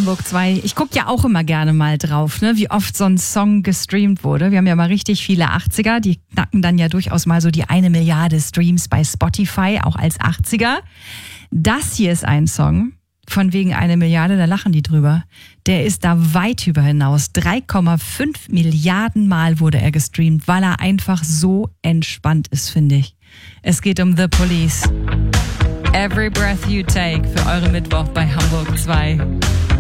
Hamburg 2. Ich gucke ja auch immer gerne mal drauf, ne, wie oft so ein Song gestreamt wurde. Wir haben ja mal richtig viele 80er, die knacken dann ja durchaus mal so die 1 Milliarde Streams bei Spotify, auch als 80er. Das hier ist ein Song, von wegen 1 Milliarde, da lachen die drüber. Der ist da weit über hinaus. 3,5 Milliarden Mal wurde er gestreamt, weil er einfach so entspannt ist, finde ich. Es geht um The Police. Every Breath You Take für eure Mittwoch bei Hamburg 2.